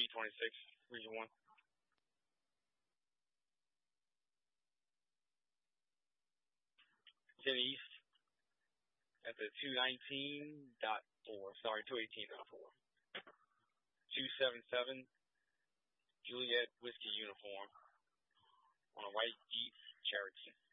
B-26, Region 1. It's in the east at the 219.4. Sorry, 218.4. 277 Juliet Whiskey uniform on a white Jeep Cherokee.